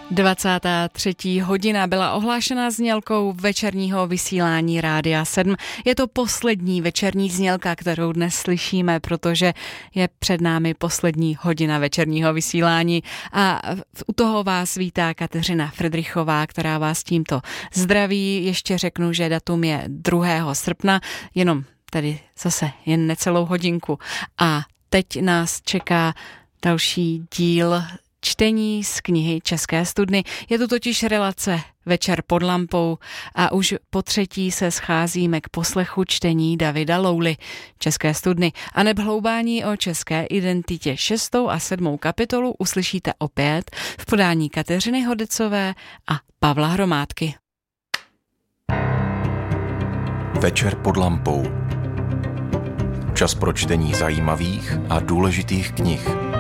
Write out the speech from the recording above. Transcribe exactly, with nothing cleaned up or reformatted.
dvacátá třetí hodina byla ohlášena znělkou večerního vysílání Rádia sedm. Je to poslední večerní znělka, kterou dnes slyšíme, protože je před námi poslední hodina večerního vysílání a u toho vás vítá Kateřina Fridrichová, která vás tímto zdraví. Ještě řeknu, že datum je druhého srpna, jenom tedy zase jen necelou hodinku. A teď nás čeká další díl čtení z knihy České studny. Je to totiž relace Večer pod lampou a už po třetí se scházíme k poslechu čtení Davida Louly České studny. A neb hloubání o české identitě šestou a sedmou kapitolu uslyšíte opět v podání Kateřiny Hodecové a Pavla Hromádky. Večer pod lampou. Čas pro čtení zajímavých a důležitých knih.